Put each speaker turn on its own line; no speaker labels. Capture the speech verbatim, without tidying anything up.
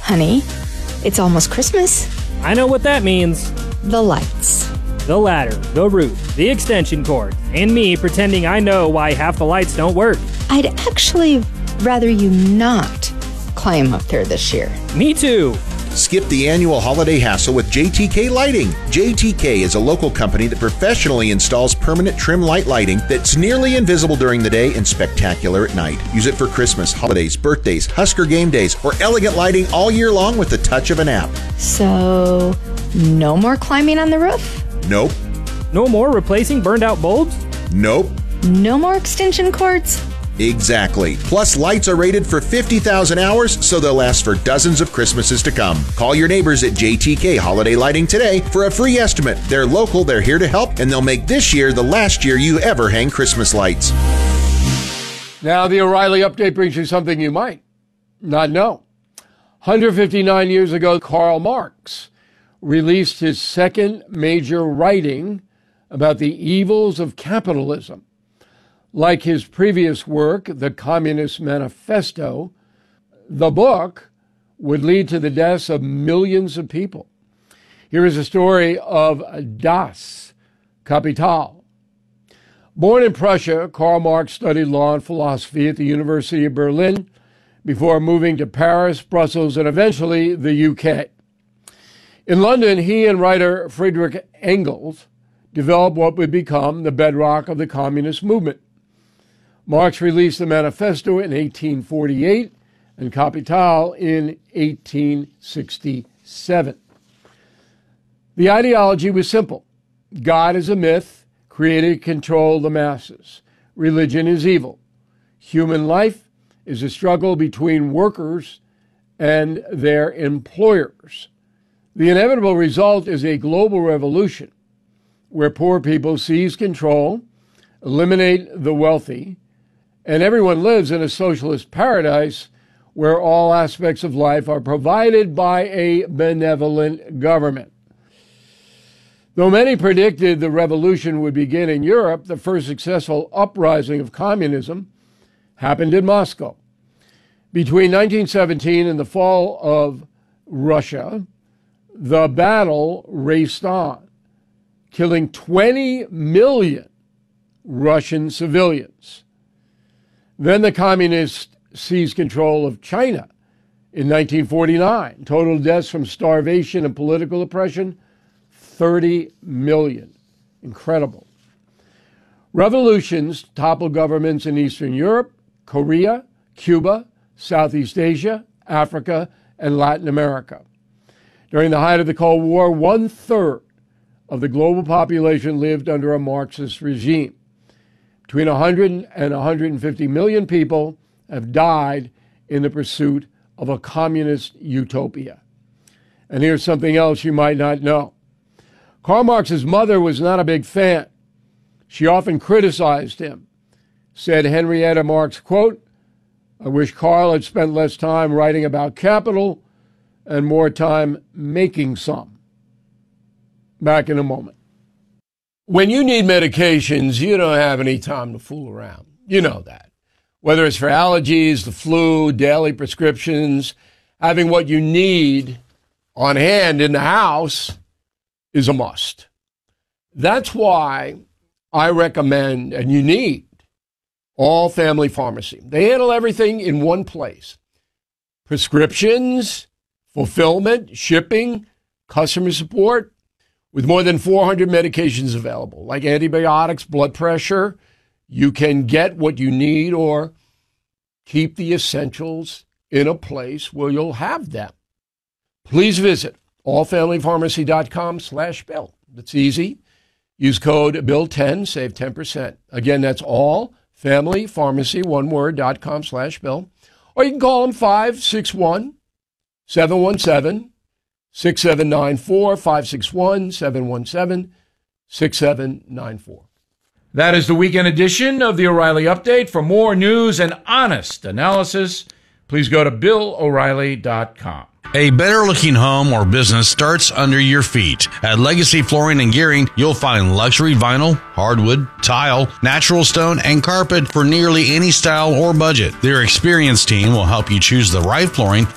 Honey, it's almost Christmas.
I know what that means.
The lights.
The ladder, the roof, the extension cord, and me pretending I know why half the lights don't work.
I'd actually rather you not climb up there this year.
Me too.
Skip the annual holiday hassle with J T K Lighting. J T K is a local company that professionally installs permanent trim light lighting that's nearly invisible during the day and spectacular at night. Use it for Christmas, holidays, birthdays, Husker game days, or elegant lighting all year long with the touch of an app.
So, no more climbing on the roof?
Nope.
No more replacing burned out bulbs?
Nope.
No more extension cords?
Exactly. Plus, lights are rated for fifty thousand hours, so they'll last for dozens of Christmases to come. Call your neighbors at J T K Holiday Lighting today for a free estimate. They're local, they're here to help, and they'll make this year the last year you ever hang Christmas lights.
Now, the O'Reilly Update brings you something you might not know. one hundred fifty-nine years ago, Karl Marx released his second major writing about the evils of capitalism. Like his previous work, The Communist Manifesto, the book would lead to the deaths of millions of people. Here is a story of Das Kapital. Born in Prussia, Karl Marx studied law and philosophy at the University of Berlin before moving to Paris, Brussels, and eventually the U K. In London, he and writer Friedrich Engels developed what would become the bedrock of the communist movement. Marx released the Manifesto in eighteen forty-eight and Kapital in eighteen sixty-seven. The ideology was simple. God is a myth created to control the masses. Religion is evil. Human life is a struggle between workers and their employers. The inevitable result is a global revolution where poor people seize control, eliminate the wealthy, and everyone lives in a socialist paradise where all aspects of life are provided by a benevolent government. Though many predicted the revolution would begin in Europe, the first successful uprising of communism happened in Moscow. Between nineteen seventeen and the fall of Russia, the battle raced on, killing twenty million Russian civilians. Then the communists seized control of China in nineteen forty-nine. Total deaths from starvation and political oppression, thirty million. Incredible. Revolutions toppled governments in Eastern Europe, Korea, Cuba, Southeast Asia, Africa, and Latin America. During the height of the Cold War, one-third of the global population lived under a Marxist regime. Between one hundred and one hundred fifty million people have died in the pursuit of a communist utopia. And here's something else you might not know. Karl Marx's mother was not a big fan. She often criticized him. Said Henrietta Marx, quote, "I wish Karl had spent less time writing about capital and more time making some." Back in a moment. When you need medications, you don't have any time to fool around. You know that. Whether it's for allergies, the flu, daily prescriptions, having what you need on hand in the house is a must. That's why I recommend, and you need, All Family Pharmacy. They handle everything in one place. Prescriptions, fulfillment, shipping, customer support, with more than four hundred medications available, like antibiotics, blood pressure. You can get what you need or keep the essentials in a place where you'll have them. Please visit allfamilypharmacy.com slash bill. It's easy. Use code bill ten, save ten percent. Again, that's allfamilypharmacy, one word, dot com slash bill. Or you can call them five six one, seven one seven, six seven nine four, five six one, seven one seven, six seven nine four.
That is the weekend edition of the O'Reilly Update. For more news and honest analysis, please go to bill o'reilly dot com.
A better-looking home or business starts under your feet. At Legacy Flooring and Gearing, you'll find luxury vinyl, hardwood, tile, natural stone, and carpet for nearly any style or budget. Their experienced team will help you choose the right flooring